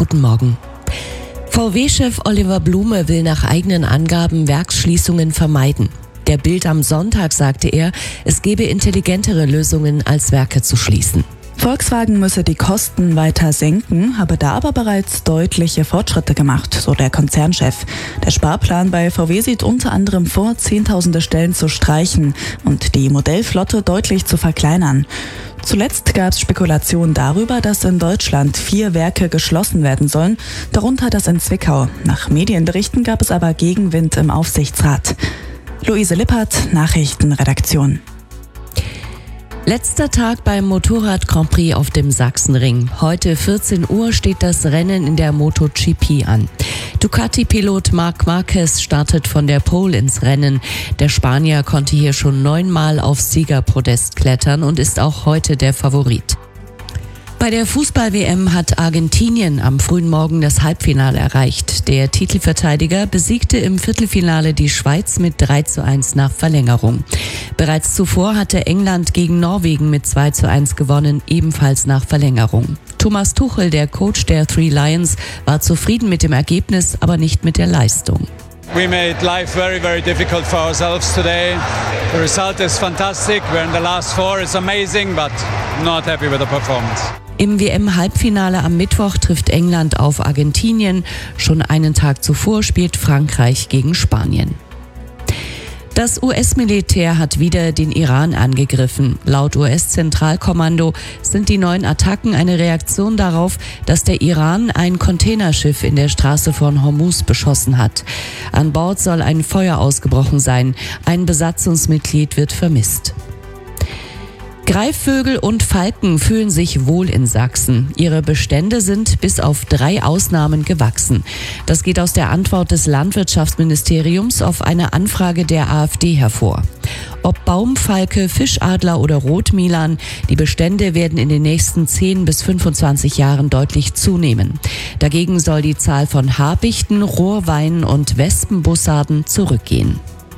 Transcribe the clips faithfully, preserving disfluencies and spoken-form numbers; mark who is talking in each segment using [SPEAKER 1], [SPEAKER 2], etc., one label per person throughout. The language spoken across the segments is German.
[SPEAKER 1] Guten Morgen. V W-Chef Oliver Blume will nach eigenen Angaben Werksschließungen vermeiden. Der Bild am Sonntag sagte er, es gebe intelligentere Lösungen, als Werke zu schließen.
[SPEAKER 2] Volkswagen müsse die Kosten weiter senken, habe da aber bereits deutliche Fortschritte gemacht, so der Konzernchef. Der Sparplan bei V W sieht unter anderem vor, zehntausende Stellen zu streichen und die Modellflotte deutlich zu verkleinern. Zuletzt gab es Spekulationen darüber, dass in Deutschland vier Werke geschlossen werden sollen, darunter das in Zwickau. Nach Medienberichten gab es aber Gegenwind im Aufsichtsrat. Luise Lippert, Nachrichtenredaktion.
[SPEAKER 1] Letzter Tag beim Motorrad Grand Prix auf dem Sachsenring. Heute vierzehn Uhr steht das Rennen in der MotoGP an. Ducati-Pilot Marc Marquez startet von der Pole ins Rennen. Der Spanier konnte hier schon neunmal aufs Siegerpodest klettern und ist auch heute der Favorit. Bei der Fußball-W M hat Argentinien am frühen Morgen das Halbfinale erreicht. Der Titelverteidiger besiegte im Viertelfinale die Schweiz mit drei zu eins nach Verlängerung. Bereits zuvor hatte England gegen Norwegen mit zwei zu eins gewonnen, ebenfalls nach Verlängerung. Thomas Tuchel, der Coach der Three Lions, war zufrieden mit dem Ergebnis, aber nicht mit der Leistung.
[SPEAKER 3] We made life very, very difficult for ourselves today. The result is fantastic. We're in the last four. It's amazing, but not happy with the performance.
[SPEAKER 1] Im W M-Halbfinale am Mittwoch trifft England auf Argentinien. Schon einen Tag zuvor spielt Frankreich gegen Spanien. Das U S-Militär hat wieder den Iran angegriffen. Laut U S-Zentralkommando sind die neuen Attacken eine Reaktion darauf, dass der Iran ein Containerschiff in der Straße von Hormuz beschossen hat. An Bord soll ein Feuer ausgebrochen sein. Ein Besatzungsmitglied wird vermisst. Greifvögel und Falken fühlen sich wohl in Sachsen. Ihre Bestände sind bis auf drei Ausnahmen gewachsen. Das geht aus der Antwort des Landwirtschaftsministeriums auf eine Anfrage der AfD hervor. Ob Baumfalke, Fischadler oder Rotmilan, die Bestände werden in den nächsten zehn bis fünfundzwanzig Jahren deutlich zunehmen. Dagegen soll die Zahl von Habichten, Rohrweinen und Wespenbussarden zurückgehen.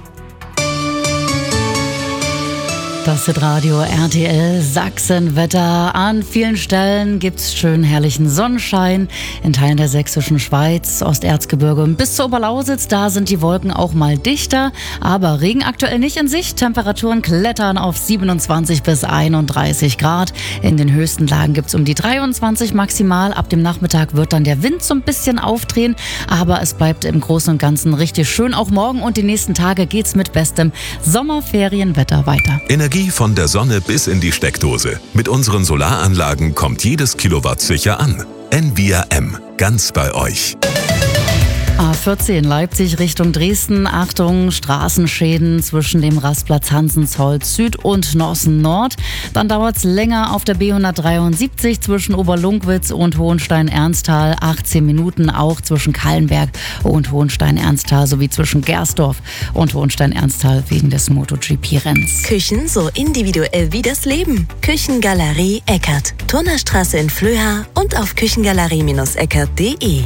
[SPEAKER 4] Das ist Radio R T L Sachsenwetter. An vielen Stellen gibt's schön herrlichen Sonnenschein. In Teilen der sächsischen Schweiz, Osterzgebirge bis zur Oberlausitz, da sind die Wolken auch mal dichter. Aber Regen aktuell nicht in Sicht. Temperaturen klettern auf siebenundzwanzig bis einunddreißig Grad. In den höchsten Lagen gibt's um die dreiundzwanzig maximal. Ab dem Nachmittag wird dann der Wind so ein bisschen aufdrehen. Aber es bleibt im Großen und Ganzen richtig schön. Auch morgen und die nächsten Tage geht's mit bestem Sommerferienwetter weiter.
[SPEAKER 5] Energie von der Sonne bis in die Steckdose. Mit unseren Solaranlagen kommt jedes Kilowatt sicher an. N V R M, ganz bei euch.
[SPEAKER 4] A vierzehn Leipzig Richtung Dresden. Achtung, Straßenschäden zwischen dem Rastplatz Hansensholz Süd und Nossen Nord. Dann dauert es länger auf der B hundertdreiundsiebzig zwischen Oberlungwitz und Hohenstein-Ernsthal. achtzehn Minuten auch zwischen Kallenberg und Hohenstein-Ernsthal sowie zwischen Gersdorf und Hohenstein-Ernsthal wegen des MotoGP-Renns.
[SPEAKER 6] Küchen so individuell wie das Leben. Küchengalerie Eckert. Turnerstraße in Flöha und auf küchengalerie eckert punkt de.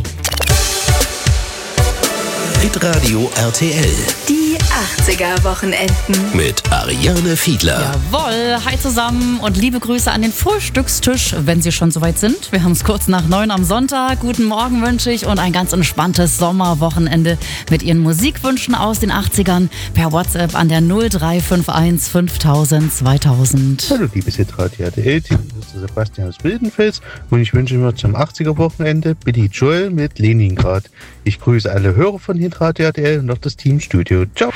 [SPEAKER 7] Hitradio R T L.
[SPEAKER 6] Die achtziger-Wochenenden.
[SPEAKER 7] Mit Ariane Fiedler.
[SPEAKER 4] Jawohl, hi zusammen und liebe Grüße an den Frühstückstisch, wenn Sie schon soweit sind. Wir haben es kurz nach neun am Sonntag. Guten Morgen wünsche ich und ein ganz entspanntes Sommerwochenende mit Ihren Musikwünschen aus den achtzigern per WhatsApp an der null drei fünf eins fünftausend zweitausend.
[SPEAKER 8] Hallo liebes Hitradio R T L-Team, das ist Sebastian aus Wildenfels und ich wünsche mir zum achtziger-Wochenende Billy Joel mit Leningrad. Ich grüße alle Hörer von Hitradio R T L und auch das Team Studio. Ciao!